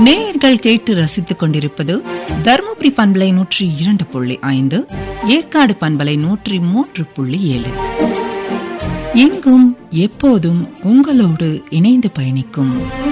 நேயர்கள் கேட்டு ரசித்துக் கொண்டிருப்பது தருமபுரி பண்பலை 102.5, ஏற்காடு பண்பலை 103.7. எங்கும் எப்போதும் உங்களோடு இணைந்து பயணிக்கும்